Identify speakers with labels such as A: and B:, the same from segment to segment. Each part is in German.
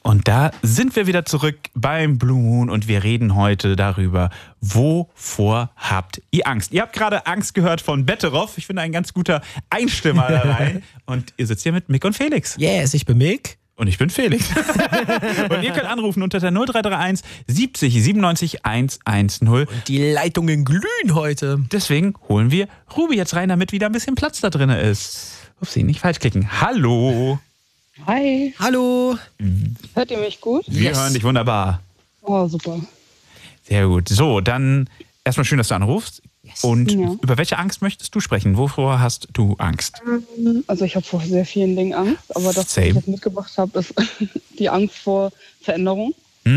A: Und da sind wir wieder zurück beim Blue Moon und wir reden heute darüber, wovor habt ihr Angst? Ihr habt gerade Angst gehört von Betteroff. Ich finde, ein ganz guter Einstimmer da rein. Und ihr sitzt hier mit Mick und Felix.
B: Yes, ich bin Mick.
A: Und ich bin Felix. Und ihr könnt anrufen unter der 0331 70 97 110.
B: Und die Leitungen glühen heute.
A: Deswegen holen wir Ruby jetzt rein, damit wieder ein bisschen Platz da drin ist. Upsi, nicht falsch klicken. Hallo.
C: Hi.
B: Hallo.
C: Hört ihr mich gut?
A: Wir hören dich wunderbar.
C: Oh, super.
A: Sehr gut. So, dann erstmal schön, dass du anrufst.
B: Yes.
A: Und
C: Ja.
A: über welche Angst möchtest du sprechen? Wovor hast du Angst?
C: Also ich habe vor sehr vielen Dingen Angst, aber das, was
A: Same.
C: ich jetzt mitgebracht habe, ist die Angst vor Veränderung.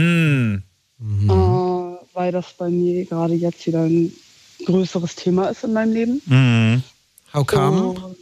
C: Weil das bei mir gerade jetzt wieder ein größeres Thema ist in meinem Leben.
B: How come?
C: Und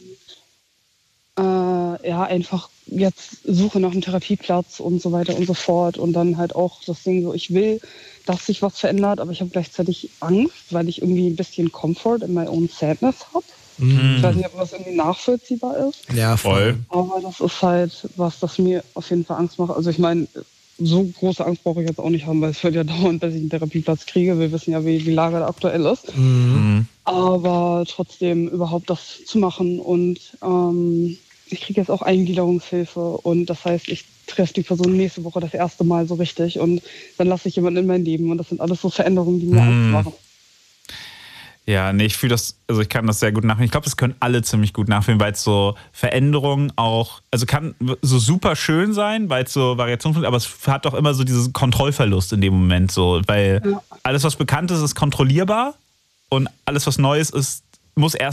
C: ja, einfach jetzt Suche nach einem Therapieplatz und so weiter und so fort. Und dann halt auch das Ding so, ich will, dass sich was verändert, aber ich habe gleichzeitig Angst, weil ich irgendwie ein bisschen Comfort in my own sadness habe. Ich weiß nicht, ob das irgendwie nachvollziehbar ist.
B: Ja, voll.
C: Aber das ist halt was, das mir auf jeden Fall Angst macht. Also ich meine, so große Angst brauche ich jetzt auch nicht haben, weil es wird ja dauernd, bis ich einen Therapieplatz kriege. Wir wissen ja, wie die Lage da aktuell ist. Aber trotzdem überhaupt das zu machen. Und ich kriege jetzt auch Eingliederungshilfe. Und das heißt, ich treffe die Person nächste Woche das erste Mal so richtig. Und dann lasse ich jemanden in mein Leben. Und das sind alles so Veränderungen, die mir Angst machen.
A: Ja, nee, ich fühle das, also ich kann das sehr gut nachfühlen. Ich glaube, das können alle ziemlich gut nachfühlen, weil es so Veränderungen auch, also kann so super schön sein, weil es so Variationen sind, aber es hat doch immer so diesen Kontrollverlust in dem Moment so, weil alles, was bekannt ist, ist kontrollierbar und alles, was Neues ist, muss erst